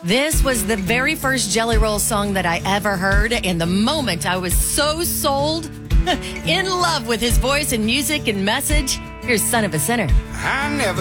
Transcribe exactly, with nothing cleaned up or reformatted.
This was the very first Jelly Roll song that I ever heard, and the moment I was so sold, in love with his voice and music and message. Here's Son of a Sinner. I never